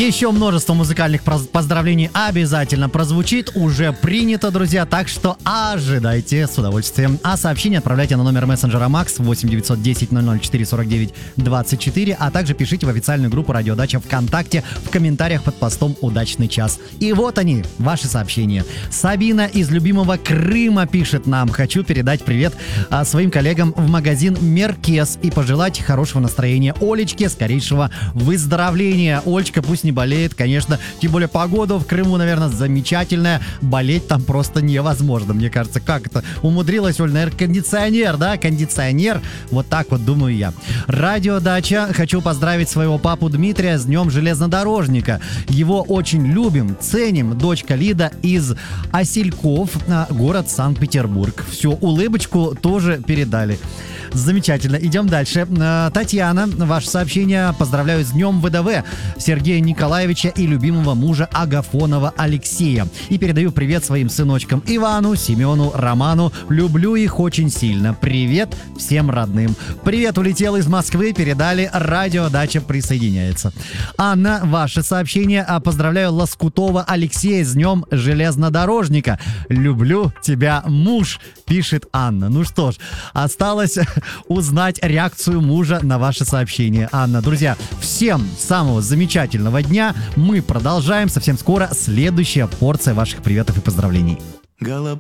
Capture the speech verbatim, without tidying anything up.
Еще множество музыкальных поздравлений обязательно прозвучит. Уже принято, друзья, так что ожидайте с удовольствием. А сообщение отправляйте на номер мессенджера Макс восемь девятьсот десять ноль ноль четыре сорок девять двадцать четыре, а также пишите в официальную группу «Радио Дача» ВКонтакте в комментариях под постом «Удачный час». И вот они, ваши сообщения. Сабина из любимого Крыма пишет нам: хочу передать привет а, своим коллегам в магазин «Меркес» и пожелать хорошего настроения Олечке, скорейшего выздоровления. Олечка пусть не болеет, конечно, тем более погода в Крыму, наверное, замечательная. Болеть там просто невозможно, мне кажется. Как это умудрилась, Оль, наверное, кондиционер, да? Кондиционер. Вот так вот думаю я. Радио Дача. Хочу поздравить своего папу Дмитрия с днем железнодорожника. Его очень любим, ценим. Дочка Лида из Осельков, город Санкт-Петербург. Все, улыбочку тоже передали. Замечательно. Идем дальше. Татьяна, ваше сообщение. Поздравляю с днем ВДВ Сергея Николаевича и любимого мужа Агафонова Алексея. И передаю привет своим сыночкам Ивану, Семену, Роману. Люблю их очень сильно. Привет всем родным. Привет улетел из Москвы. Передали. Радио Дача присоединяется. Анна, ваше сообщение. Поздравляю Лоскутова Алексея с днем железнодорожника. Люблю тебя, муж, пишет Анна. Ну что ж, осталось узнать реакцию мужа на ваше сообщение, Анна. Друзья, всем самого замечательного дня. Мы продолжаем совсем скоро. Следующая порция ваших приветов и поздравлений. Голубой